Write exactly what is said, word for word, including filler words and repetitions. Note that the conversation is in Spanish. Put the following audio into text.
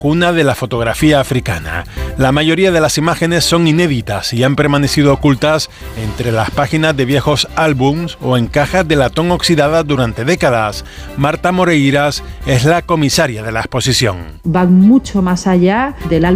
cuna de la fotografía africana. La mayoría de las imágenes son inéditas y han permanecido ocultas entre las páginas de viejos álbums o en cajas de latón oxidada durante décadas. Marta Moreiras es la comisaria de la exposición. Van mucho más allá del